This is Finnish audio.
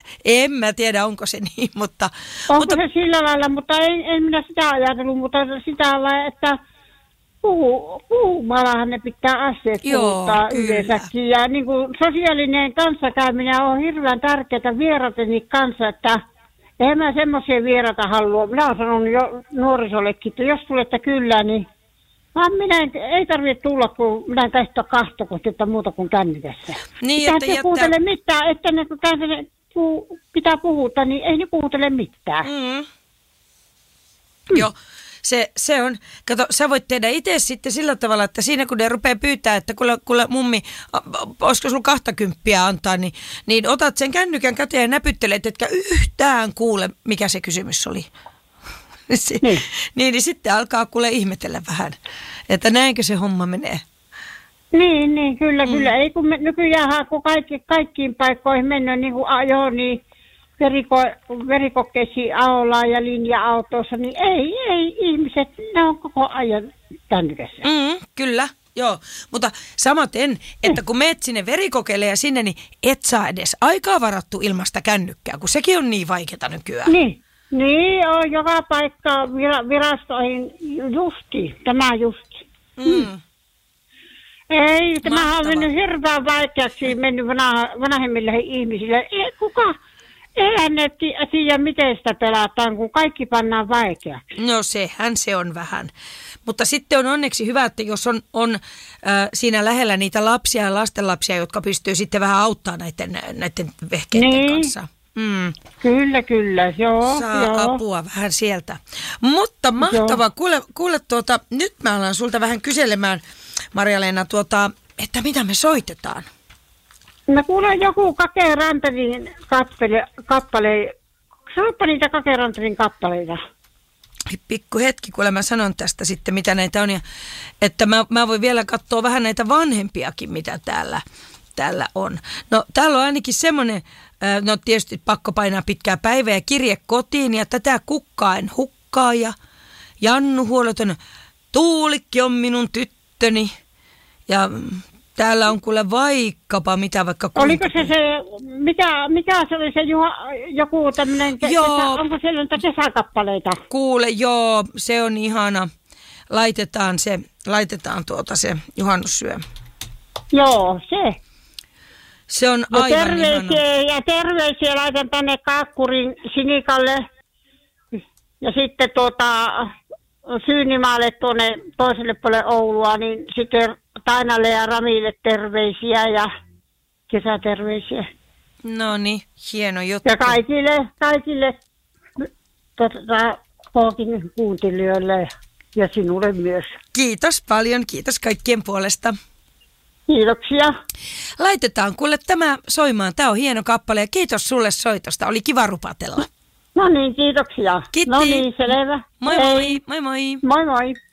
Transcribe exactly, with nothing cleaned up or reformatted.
En mä tiedä, onko se niin, mutta... Onko mutta... se sillä lailla, mutta en, en minä sitä ajatellut, mutta sitä lailla, että puhu, puhumalahan ne pitää asiat puhuttaa yleensäkin. Ja niin kuin sosiaalinen kanssakäyminen on hirveän tärkeää vierateni kanssa, että eihän mä semmoisia vierata halua. Minä olen sanonut jo nuorisollekin, että jos tulette kyllä, niin vaan minä en, ei tarvitse tulla, kun minä en käsitä kahtokohtia muuta kuin kännykässä. Niin, että jättää... puhutele mitään, että ne, kun kääntäne, puh, pitää puhuta, niin ei ne puhutele mitään. Mm. Mm. Joo, se, se on. Kato, sä voit tehdä itse sitten sillä tavalla, että siinä kun ne rupeaa pyytää, että kuule, kuule mummi, olisiko sulla kahtakymppiä antaa, niin, niin otat sen kännykän käteen ja näpyttelet, etkä yhtään kuule, mikä se kysymys oli. niin. niin, niin sitten alkaa kuule ihmetellä vähän, että näinkö se homma menee. Niin, niin kyllä, mm. kyllä. Ei kun me, nykyään kun kaikki, kaikkiin paikkoihin mennään niin kuin ajoon, niin veriko, verikokkeisiin aollaan ja linja-autossa, niin ei, ei ihmiset, ne on koko ajan kännykässä. Mm, kyllä, joo. Mutta samaten, että kun meet sinne verikokeille ja sinne, niin et saa edes aikaa varattu ilmasta kännykkää, kun sekin on niin vaikeaa nykyään. Niin, niin on joka paikka vir- virastoihin justi, tämä justi. Mm. Mm. Ei, tämä on mennyt hirveän vaikeaksi, mennyt vanha, vanhemmille ihmisille. Ei, kuka, eihän ne tiedä, miten sitä pelataan, kun kaikki pannaan vaikeaksi. No sehän se on vähän. Mutta sitten on onneksi hyvä, että jos on, on äh, siinä lähellä niitä lapsia ja lastenlapsia, jotka pystyy sitten vähän auttamaan näiden, näiden vehkeiden niin. kanssa. Mm. Kyllä, kyllä, joo. Saa joo. apua vähän sieltä. Mutta mahtavaa. Kuule, kuule tuota, nyt mä alan sulta vähän kyselemään, Marja-Leena, tuota, että mitä me soitetaan? Mä kuulen joku Kake Ranterin kappale, kappale. Sanopa niitä Kake Ranterin kappaleita. Pikku hetki, kuule mä sanon tästä sitten, mitä näitä on. Ja, että mä, mä voin vielä katsoa vähän näitä vanhempiakin, mitä täällä, täällä on. No täällä on ainakin semmoinen, no tietysti pakko painaa pitkää päivää ja kirje kotiin ja tätä kukkaa en hukkaa ja Jannu huoleton, Tuulikki on minun tyttöni ja täällä on kuule vaikkapa mitä vaikka... Oliko se se, mikä, mikä se oli se Juha, joku tämmöinen, kesä, onko siellä niitä kesäkappaleita? Kuule, joo, se on ihana. Laitetaan se, laitetaan tuota se juhannussyö. Joo, se. Se on ja aivan terveisiä, ihana. ja terveisiä laitan tänne Kaakkurin Sinikalle ja sitten tuota Syynimaalle tuonne toiselle puolelle Oulua, niin sitten Tainalle ja Ramille terveisiä ja kesäterveisiä. No niin, hieno juttu. Ja kaikille, kaikille tuota, Hookin kuuntelijoille ja sinulle myös. Kiitos paljon, kiitos kaikkien puolesta. Kiitoksia. Laitetaan kuule tämä soimaan. Tämä on hieno kappale ja kiitos sulle soitosta. Oli kiva rupatella. No niin, kiitoksia. Kiitti. No niin, selvä. Moi moi, moi moi. Moi moi.